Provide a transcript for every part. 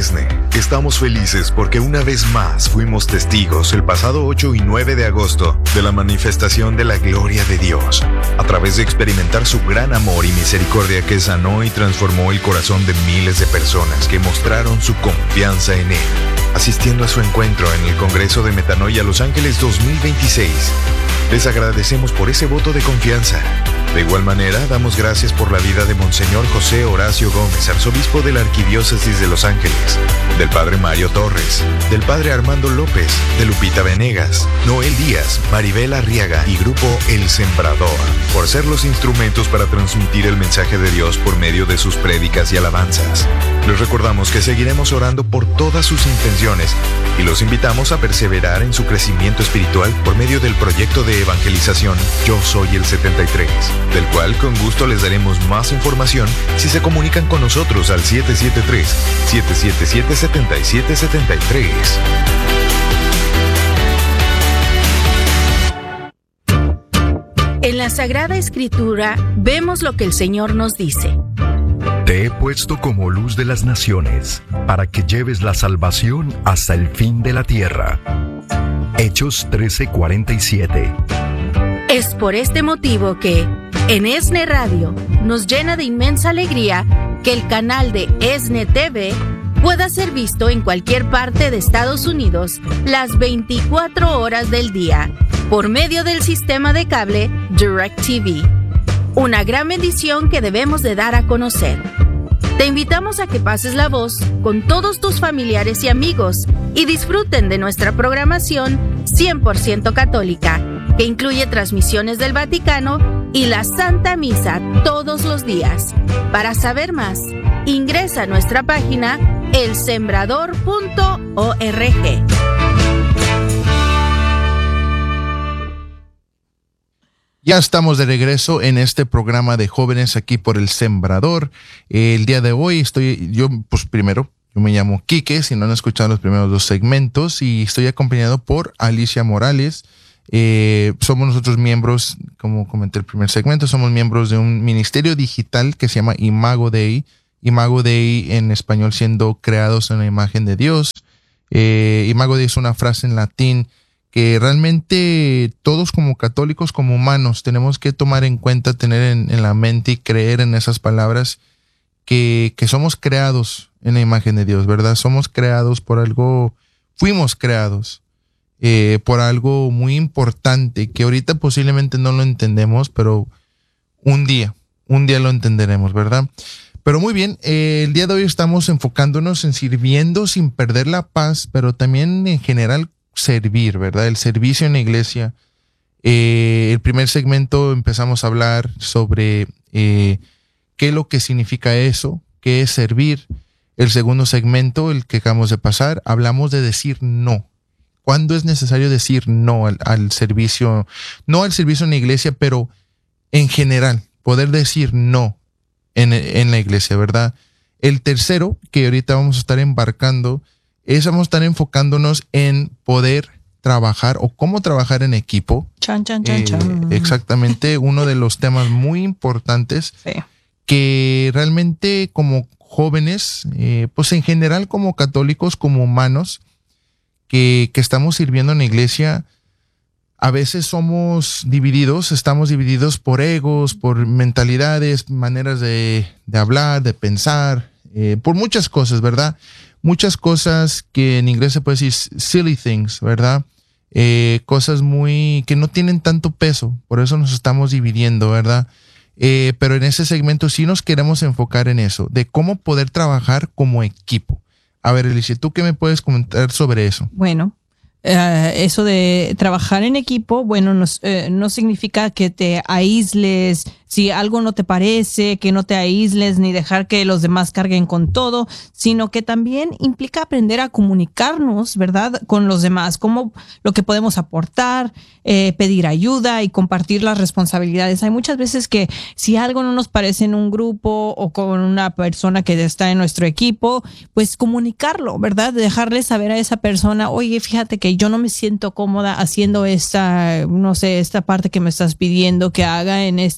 ESNE, estamos felices porque una vez más fuimos testigos el pasado 8 y 9 de agosto de la manifestación de la gloria de Dios, a través de experimentar su gran amor y misericordia que sanó y transformó el corazón de miles de personas que mostraron su confianza en Él, asistiendo a su encuentro en el Congreso de Metanoia Los Ángeles 2026. Les agradecemos por ese voto de confianza. De igual manera, damos gracias por la vida de Monseñor José Horacio Gómez, arzobispo de la Arquidiócesis de Los Ángeles, del Padre Mario Torres, del Padre Armando López, de Lupita Venegas, Noel Díaz, Maribel Arriaga y Grupo El Sembrador, por ser los instrumentos para transmitir el mensaje de Dios por medio de sus prédicas y alabanzas. Les recordamos que seguiremos orando por todas sus intenciones y los invitamos a perseverar en su crecimiento espiritual por medio del proyecto de evangelización Yo Soy el 73, del cual con gusto les daremos más información si se comunican con nosotros al 773-777-7773. En la Sagrada Escritura vemos lo que el Señor nos dice. Te he puesto como luz de las naciones, para que lleves la salvación hasta el fin de la tierra. Hechos 13:47. Es por este motivo que, en ESNE Radio, nos llena de inmensa alegría que el canal de ESNE TV pueda ser visto en cualquier parte de Estados Unidos las 24 horas del día, por medio del sistema de cable DirecTV. Una gran bendición que debemos de dar a conocer. Te invitamos a que pases la voz con todos tus familiares y amigos y disfruten de nuestra programación 100% católica, que incluye transmisiones del Vaticano y la Santa Misa todos los días. Para saber más, ingresa a nuestra página elsembrador.org. Ya estamos de regreso en este programa de jóvenes aquí por El Sembrador. El día de hoy yo me llamo Quique, si no han escuchado los primeros 2 segmentos, y estoy acompañado por Alicia Morales. Somos nosotros miembros, como comenté el primer segmento, somos miembros de un ministerio digital que se llama Imago Dei. Imago Dei en español siendo creados en la imagen de Dios. Imago Dei es una frase en latín que realmente todos como católicos, como humanos, tenemos que tomar en cuenta, tener en la mente y creer en esas palabras, que somos creados en la imagen de Dios, ¿verdad? Somos creados por algo, fuimos creados por algo muy importante que ahorita posiblemente no lo entendemos, pero un día lo entenderemos, ¿verdad? Pero muy bien, el día de hoy estamos enfocándonos en sirviendo sin perder la paz, pero también en general servir, ¿verdad? El servicio en la iglesia. El primer segmento empezamos a hablar sobre qué es lo que significa eso, qué es servir. El segundo segmento, el que acabamos de pasar, hablamos de decir no. ¿Cuándo es necesario decir no al servicio? No al servicio en la iglesia, pero en general, poder decir no en la iglesia, ¿verdad? El tercero, que ahorita vamos a estar embarcando, vamos a estar enfocándonos en poder trabajar o cómo trabajar en equipo. Chan. Exactamente, uno de los temas muy importantes, sí, que realmente como jóvenes, pues en general como católicos, como humanos, que estamos sirviendo en la iglesia, a veces estamos divididos por egos, por mentalidades, maneras de hablar, de pensar, por muchas cosas, ¿verdad? Muchas cosas que en inglés se puede decir silly things, ¿verdad? Cosas que no tienen tanto peso, por eso nos estamos dividiendo, ¿verdad? Pero en ese segmento sí nos queremos enfocar en eso, de cómo poder trabajar como equipo. A ver, Alicia, ¿tú qué me puedes comentar sobre eso? Bueno, eso de trabajar en equipo, bueno, no significa que te aísles. Si algo no te parece, que no te aísles ni dejar que los demás carguen con todo, sino que también implica aprender a comunicarnos, ¿verdad?, con los demás, cómo lo que podemos aportar, pedir ayuda y compartir las responsabilidades. Hay muchas veces que si algo no nos parece en un grupo o con una persona que está en nuestro equipo, pues comunicarlo, ¿verdad? Dejarle saber a esa persona, oye, fíjate que yo no me siento cómoda haciendo esta parte que me estás pidiendo que haga en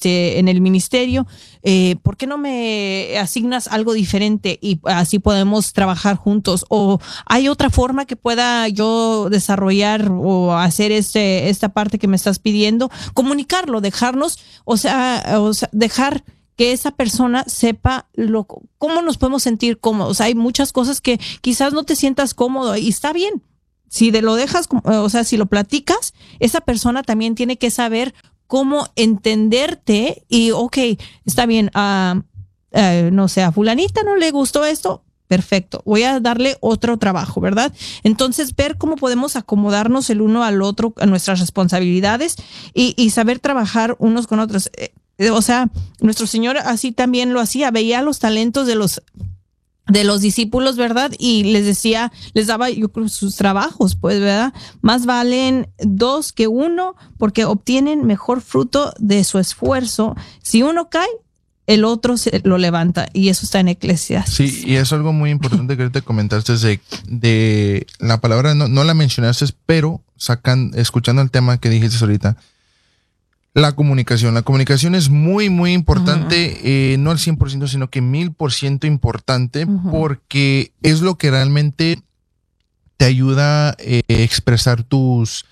en el ministerio, ¿por qué no me asignas algo diferente y así podemos trabajar juntos? ¿O hay otra forma que pueda yo desarrollar o hacer esta parte que me estás pidiendo? Comunicarlo, dejarnos, o sea, dejar que esa persona sepa cómo nos podemos sentir cómodos. Hay muchas cosas que quizás no te sientas cómodo y está bien. Si lo dejas, o sea, si lo platicas, esa persona también tiene que saber cómo entenderte y, está bien, no sé, a fulanita no le gustó esto, perfecto, voy a darle otro trabajo, ¿verdad? Entonces, ver cómo podemos acomodarnos el uno al otro a nuestras responsabilidades y saber trabajar unos con otros. O sea, nuestro Señor así también lo hacía, veía los talentos de los discípulos, ¿verdad? Y les daba, yo creo, sus trabajos, pues, ¿verdad? Más valen 2 que 1 porque obtienen mejor fruto de su esfuerzo. Si uno cae, el otro se lo levanta, y eso está en Eclesiastes. Sí, y es algo muy importante que te comentaste de la palabra, no la mencionaste, pero escuchando el tema que dijiste ahorita, la comunicación es muy, muy importante, no al 100%, sino que 1000% importante, porque es lo que realmente te ayuda a expresar tus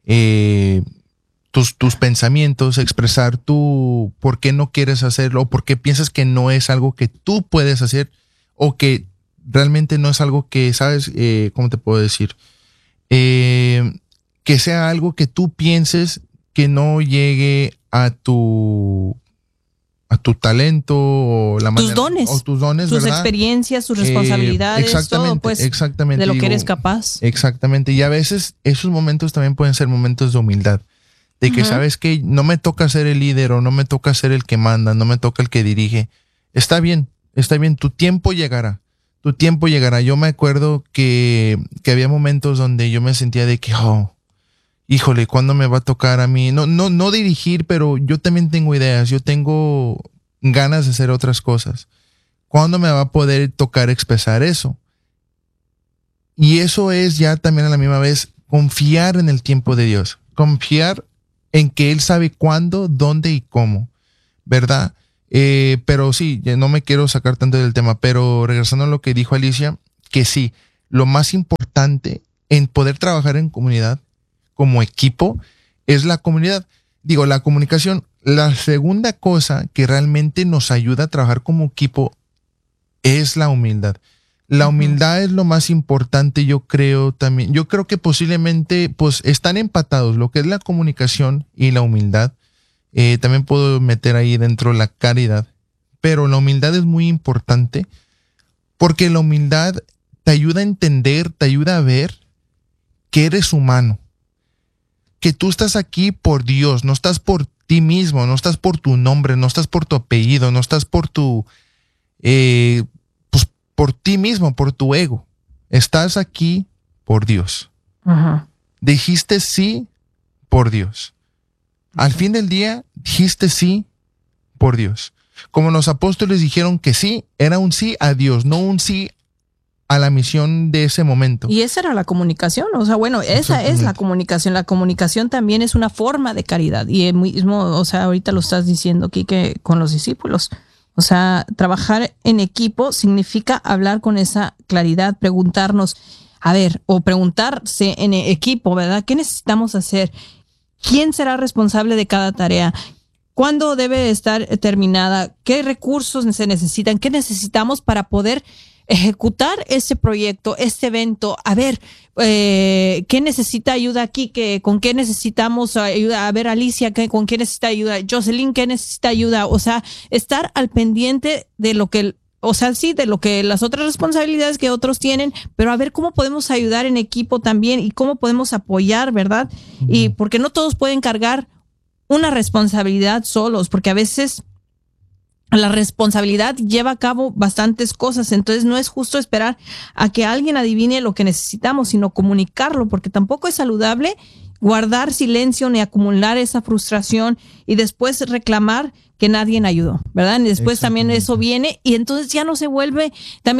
pensamientos, expresar por qué no quieres hacerlo, o por qué piensas que no es algo que tú puedes hacer, o que realmente no es algo que, ¿sabes? ¿Cómo te puedo decir? Que sea algo que tú pienses que no llegue a tu talento o la manera, tus dones, tus ¿verdad? Experiencias, tus responsabilidades, todo, pues, exactamente, de lo que eres capaz. Exactamente, y a veces esos momentos también pueden ser momentos de humildad, de que sabes que no me toca ser el líder, o no me toca ser el que manda, no me toca el que dirige. Está bien, tu tiempo llegará. Yo me acuerdo que había momentos donde yo me sentía de que, híjole, ¿cuándo me va a tocar a mí? No dirigir, pero yo también tengo ideas, yo tengo ganas de hacer otras cosas. ¿Cuándo me va a poder tocar expresar eso? Y eso es ya también a la misma vez confiar en el tiempo de Dios, confiar en que Él sabe cuándo, dónde y cómo, ¿verdad? Pero sí, no me quiero sacar tanto del tema, pero regresando a lo que dijo Alicia, que sí, lo más importante en poder trabajar en comunidad, como equipo, es la comunidad. La comunicación. La segunda cosa que realmente nos ayuda a trabajar como equipo es la humildad. La humildad es lo más importante, yo creo también. Yo creo que posiblemente pues están empatados, lo que es la comunicación y la humildad. También puedo meter ahí dentro la caridad, pero la humildad es muy importante porque la humildad te ayuda a entender, te ayuda a ver que eres humano, que tú estás aquí por Dios, no estás por ti mismo, no estás por tu nombre, no estás por tu apellido, no estás por pues por ti mismo, por tu ego. Estás aquí por Dios. Dijiste sí por Dios. Al fin del día, dijiste sí por Dios. Como los apóstoles dijeron que sí, era un sí a Dios, no un sí a la misión de ese momento. Y esa era la comunicación, o sea, bueno, esa es la comunicación. La comunicación también es una forma de caridad, y el mismo, o sea, ahorita lo estás diciendo, Quique, con los discípulos. O sea, trabajar en equipo significa hablar con esa claridad, preguntarnos, o preguntarse en equipo, ¿verdad? ¿Qué necesitamos hacer? ¿Quién será responsable de cada tarea? ¿Cuándo debe estar terminada? ¿Qué recursos se necesitan? ¿Qué necesitamos para poder ejecutar este proyecto, este evento? ¿Qué necesita ayuda aquí? ¿Con qué necesitamos ayuda? Alicia, ¿con qué necesita ayuda? Jocelyn, ¿qué necesita ayuda? O sea, estar al pendiente de lo que, de lo que las otras responsabilidades que otros tienen, pero a ver cómo podemos ayudar en equipo también y cómo podemos apoyar, ¿verdad? Y porque no todos pueden cargar una responsabilidad solos, porque a veces la responsabilidad lleva a cabo bastantes cosas, entonces no es justo esperar a que alguien adivine lo que necesitamos, sino comunicarlo, porque tampoco es saludable guardar silencio ni acumular esa frustración y después reclamar que nadie ayudó, ¿verdad? Y después también eso viene y entonces ya no se vuelve también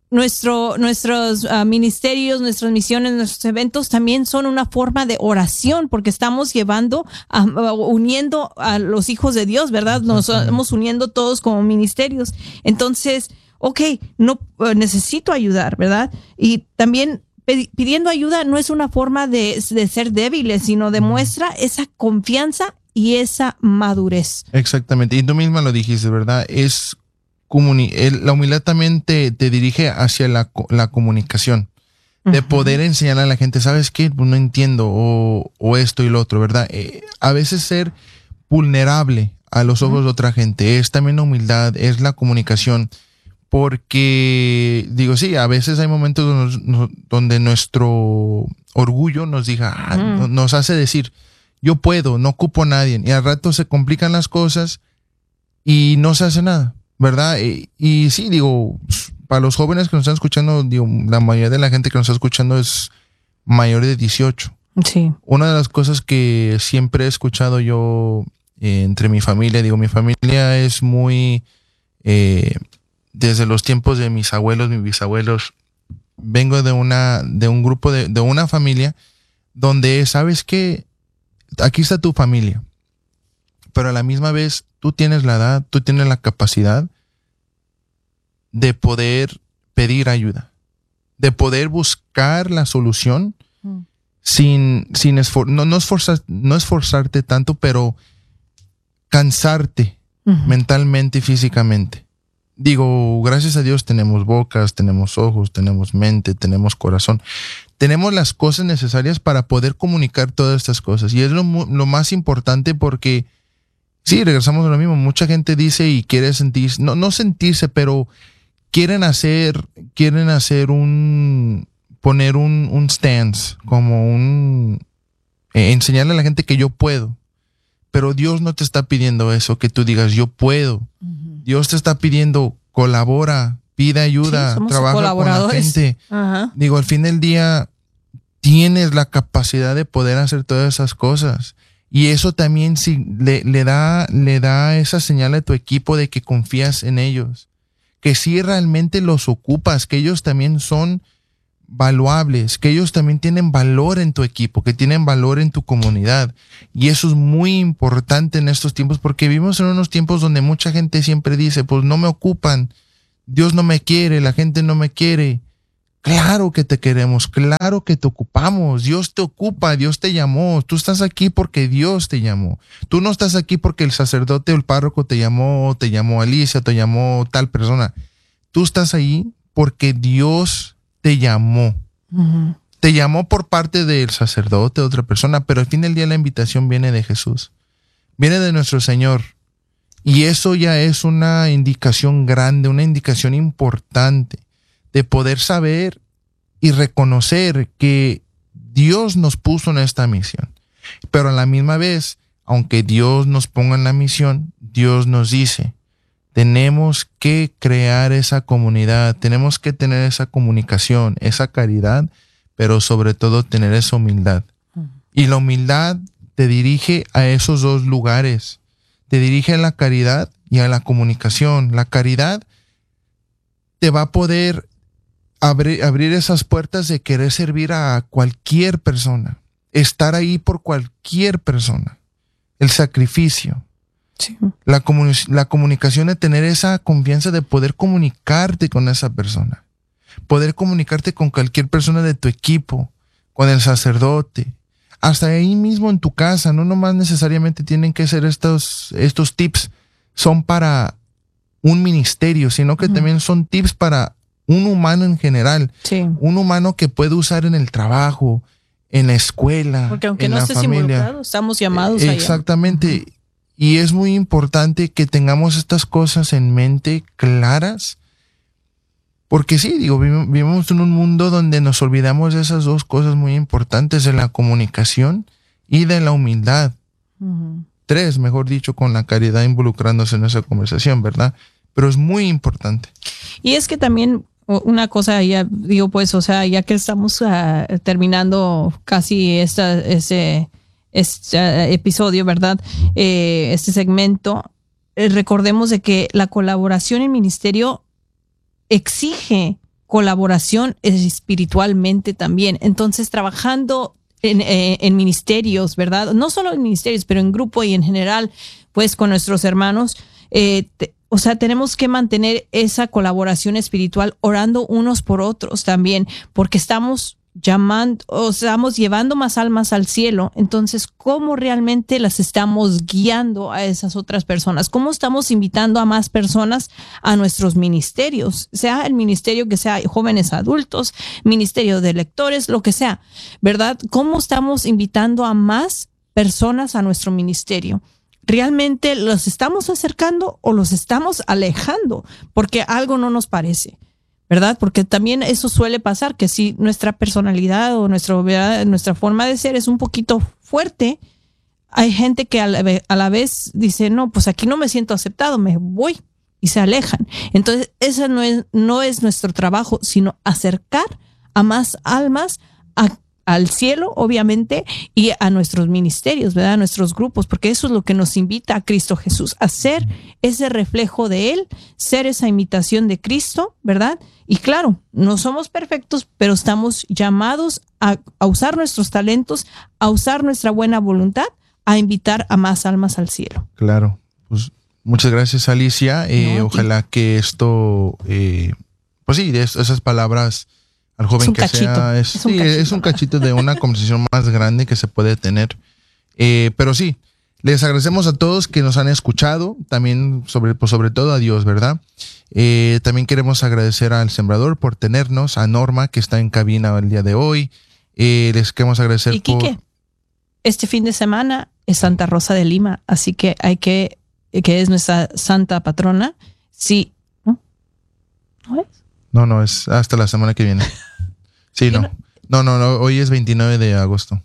nuestros ministerios, nuestras misiones, nuestros eventos también son una forma de oración, porque estamos uniendo a los hijos de Dios, ¿verdad? Nos estamos uniendo todos como ministerios. Entonces, no necesito ayudar, ¿verdad? Y también pidiendo ayuda no es una forma de ser débiles, sino demuestra esa confianza y esa madurez. Exactamente. Y tú misma lo dijiste, ¿verdad? La humildad también te dirige hacia la comunicación, de poder enseñar a la gente, ¿sabes qué? Pues no entiendo, o esto y lo otro, ¿verdad? A veces ser vulnerable a los ojos de otra gente es también la humildad, es la comunicación, porque, digo, sí, a veces hay momentos donde nuestro orgullo nos diga, nos hace decir, yo puedo, no ocupo a nadie, y al rato se complican las cosas y no se hace nada, ¿verdad? Y sí, digo, para los jóvenes que nos están escuchando, digo, la mayoría de la gente que nos está escuchando es mayor de 18. Sí. Una de las cosas que siempre he escuchado yo entre mi familia, digo, mi familia es muy, desde los tiempos de mis abuelos, mis bisabuelos, vengo de un grupo, de una familia donde, ¿sabes qué? Aquí está tu familia, pero a la misma vez tú tienes la edad, tú tienes la capacidad de poder pedir ayuda, de poder buscar la solución no esforzarte tanto, pero cansarte mentalmente y físicamente. Digo, gracias a Dios tenemos bocas, tenemos ojos, tenemos mente, tenemos corazón. Tenemos las cosas necesarias para poder comunicar todas estas cosas. Y es lo más importante porque, sí, regresamos a lo mismo. Mucha gente dice y quiere sentirse, no sentirse, pero quieren poner un stance, como enseñarle a la gente que yo puedo. Pero Dios no te está pidiendo eso, que tú digas yo puedo. Dios te está pidiendo colabora, pide ayuda, trabaja con la gente. Digo, al fin del día tienes la capacidad de poder hacer todas esas cosas. Y eso también sí, le da esa señal a tu equipo de que confías en ellos. Que sí realmente los ocupas, que ellos también son valuables, que ellos también tienen valor en tu equipo, que tienen valor en tu comunidad. Y eso es muy importante en estos tiempos, porque vivimos en unos tiempos donde mucha gente siempre dice, pues no me ocupan, Dios no me quiere, la gente no me quiere. Claro que te queremos, claro que te ocupamos, Dios te ocupa, Dios te llamó, tú estás aquí porque Dios te llamó. Tú no estás aquí porque el sacerdote o el párroco te llamó Alicia, te llamó tal persona. Tú estás ahí porque Dios te llamó. Te llamó por parte del sacerdote, de otra persona, pero al fin del día la invitación viene de Jesús, viene de nuestro Señor. Y eso ya es una indicación grande, una indicación importante de poder saber y reconocer que Dios nos puso en esta misión. Pero a la misma vez, aunque Dios nos ponga en la misión, Dios nos dice, tenemos que crear esa comunidad, tenemos que tener esa comunicación, esa caridad, pero sobre todo tener esa humildad. Y la humildad te dirige a esos dos lugares, te dirige a la caridad y a la comunicación. La caridad te va a poder abrir esas puertas de querer servir a cualquier persona, estar ahí por cualquier persona, el sacrificio. Sí. La comunicación de tener esa confianza de poder comunicarte con esa persona, poder comunicarte con cualquier persona de tu equipo, con el sacerdote, hasta ahí mismo en tu casa. No nomás necesariamente tienen que ser estos tips, son para un ministerio, sino que también son tips para un humano en general, un humano que puede usar en el trabajo, en la escuela, porque aunque en no estés involucrado, estamos llamados allá. Exactamente. Y es muy importante que tengamos estas cosas en mente claras, porque sí, digo, vivimos en un mundo donde nos olvidamos de esas dos cosas muy importantes, de la comunicación y de la humildad. Tres, mejor dicho, con la caridad involucrándose en esa conversación, ¿verdad? Pero es muy importante. Y es que también una cosa, ya digo, pues, o sea, ya que estamos terminando casi este episodio, ¿verdad? Este segmento, recordemos de que la colaboración en ministerio exige colaboración espiritualmente también. Entonces, trabajando en ministerios, ¿verdad? No solo en ministerios, pero en grupo y en general, pues con nuestros hermanos, tenemos que mantener esa colaboración espiritual, orando unos por otros también, porque estamos llevando más almas al cielo. Entonces, ¿cómo realmente las estamos guiando a esas otras personas? ¿Cómo estamos invitando a más personas a nuestros ministerios? Sea el ministerio que sea jóvenes adultos, ministerio de lectores, lo que sea, ¿verdad? ¿Cómo estamos invitando a más personas a nuestro ministerio? ¿Realmente los estamos acercando o los estamos alejando? Porque algo no nos parece, ¿verdad? Porque también eso suele pasar, que si nuestra personalidad o nuestra forma de ser es un poquito fuerte, hay gente que a la vez dice, no, pues aquí no me siento aceptado, me voy, y se alejan. Entonces, ese no es nuestro trabajo, sino acercar a más almas al cielo, obviamente, y a nuestros ministerios, ¿verdad? A nuestros grupos, porque eso es lo que nos invita a Cristo Jesús, a ser ese reflejo de Él, ser esa imitación de Cristo, ¿verdad? Y claro, no somos perfectos, pero estamos llamados a usar nuestros talentos, a usar nuestra buena voluntad, a invitar a más almas al cielo. Claro, pues muchas gracias, Alicia. Ojalá que esto, pues sí, esas palabras al joven que sea, es un cachito de una conversación más grande que se puede tener. Pero sí, les agradecemos a todos que nos han escuchado, también sobre todo a Dios, ¿verdad? También queremos agradecer al Sembrador por tenernos, a Norma que está en cabina el día de hoy. Les queremos agradecer y Quique, este fin de semana es Santa Rosa de Lima, así que que es nuestra santa patrona. Sí, ¿no? ¿No es? No, es hasta la semana que viene. Sí, no, hoy es 29 de agosto.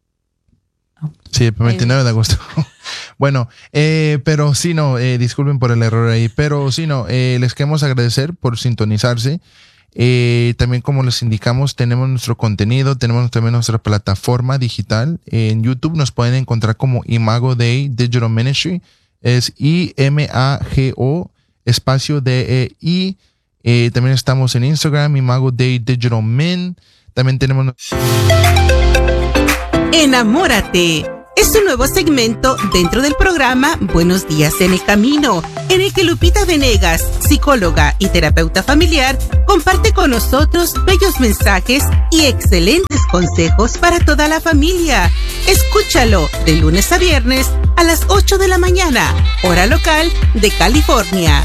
Sí, 29 de agosto. Bueno, pero sí, disculpen por el error ahí, pero sí, les queremos agradecer por sintonizarse. También, como les indicamos, tenemos nuestro contenido, tenemos también nuestra plataforma digital. En YouTube nos pueden encontrar como Imago Dei Digital Ministry, es IMAGO espacio DEI. También estamos en Instagram, Imago Dei Digital Min. También tenemos... Enamórate. Es un nuevo segmento dentro del programa Buenos Días en el Camino, en el que Lupita Venegas, psicóloga y terapeuta familiar, comparte con nosotros bellos mensajes y excelentes consejos para toda la familia. Escúchalo de lunes a viernes a las 8 de la mañana, hora local de California.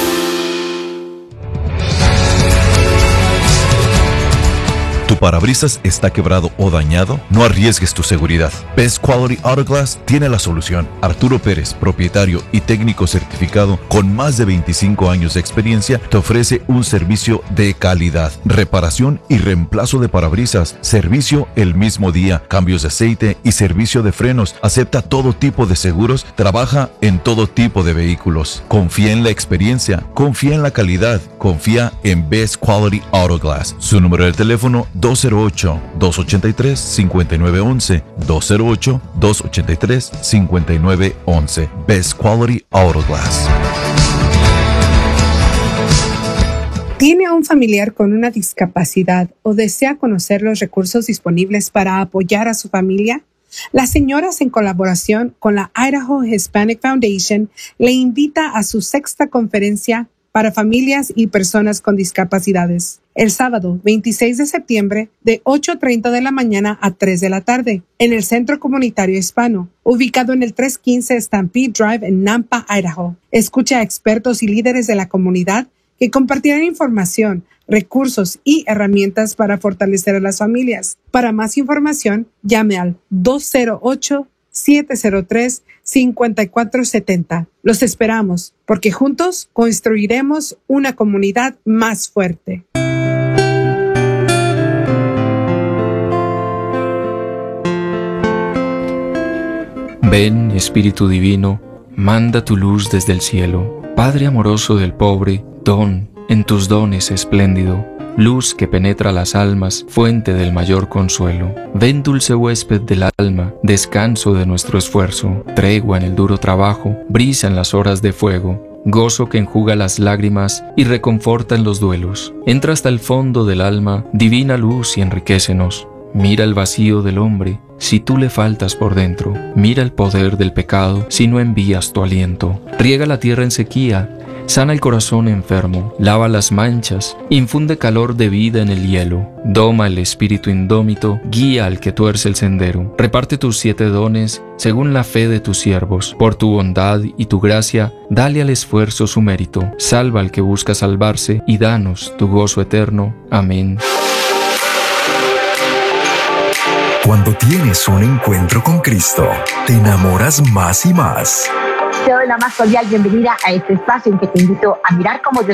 ¿Tu parabrisas está quebrado o dañado? No arriesgues tu seguridad. Best Quality Auto Glass tiene la solución. Arturo Pérez, propietario y técnico certificado con más de 25 años de experiencia, te ofrece un servicio de calidad. Reparación y reemplazo de parabrisas. Servicio el mismo día. Cambios de aceite y servicio de frenos. Acepta todo tipo de seguros. Trabaja en todo tipo de vehículos. Confía en la experiencia. Confía en la calidad. Confía en Best Quality Auto Glass. Su número de teléfono 208-283-5911, 208-283-5911. Best Quality Auto Glass. ¿Tiene a un familiar con una discapacidad o desea conocer los recursos disponibles para apoyar a su familia? Las señoras, en colaboración con la Idaho Hispanic Foundation, le invita a su 6ª conferencia para familias y personas con discapacidades, el sábado 26 de septiembre de 8:30 de la mañana a 3 de la tarde, en el Centro Comunitario Hispano, ubicado en el 315 Stampede Drive en Nampa, Idaho. Escucha a expertos y líderes de la comunidad que compartirán información, recursos y herramientas para fortalecer a las familias. Para más información, llame al 208-703-5470. Los esperamos, porque juntos construiremos una comunidad más fuerte. Ven, Espíritu Divino, manda tu luz desde el cielo. Padre amoroso del pobre, don en tus dones espléndido. Luz que penetra las almas, fuente del mayor consuelo. Ven, dulce huésped del alma, descanso de nuestro esfuerzo, tregua en el duro trabajo, brisa en las horas de fuego. gozo que enjuga las lágrimas y reconforta en los duelos. Entra hasta el fondo del alma, divina luz, y enriquécenos. Mira el vacío del hombre, si tú le faltas por dentro. Mira el poder del pecado, si no envías tu aliento. Riega la tierra en sequía, sana el corazón enfermo, lava las manchas, infunde calor de vida en el hielo, doma el espíritu indómito, guía al que tuerce el sendero. Reparte tus 7 dones según la fe de tus siervos. Por tu bondad y tu gracia, dale al esfuerzo su mérito. Salva al que busca salvarse y danos tu gozo eterno. Amén. Cuando tienes un encuentro con Cristo, te enamoras más y más. Te doy la más cordial bienvenida a este espacio en que te invito a mirar como Dios